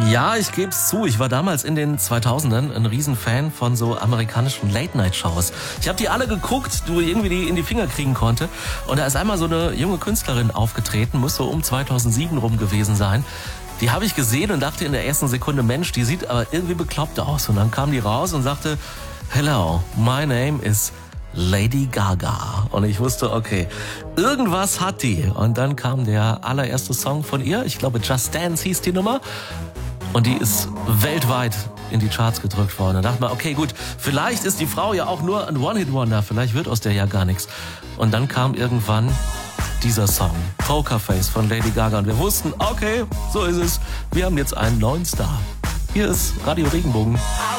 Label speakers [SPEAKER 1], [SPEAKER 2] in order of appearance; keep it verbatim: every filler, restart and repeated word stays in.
[SPEAKER 1] Ja, ich geb's zu. Ich war damals in den zweitausendern ein Riesenfan von so amerikanischen Late-Night-Shows. Ich habe die alle geguckt, du irgendwie die in die Finger kriegen konnte. Und da ist einmal so eine junge Künstlerin aufgetreten, muss so um zweitausendsieben rum gewesen sein. Die habe ich gesehen und dachte in der ersten Sekunde, Mensch, die sieht aber irgendwie bekloppt aus. Und dann kam die raus und sagte, hello, my name is Lady Gaga. Und ich wusste, okay, irgendwas hat die. Und dann kam der allererste Song von ihr. Ich glaube, Just Dance hieß die Nummer. Und die ist weltweit in die Charts gedrückt worden. Da dachte man, okay, gut, vielleicht ist die Frau ja auch nur ein One-Hit-Wonder. Vielleicht wird aus der ja gar nichts. Und dann kam irgendwann dieser Song, Pokerface von Lady Gaga. Und wir wussten, okay, so ist es. Wir haben jetzt einen neuen Star. Hier ist Radio Regenbogen.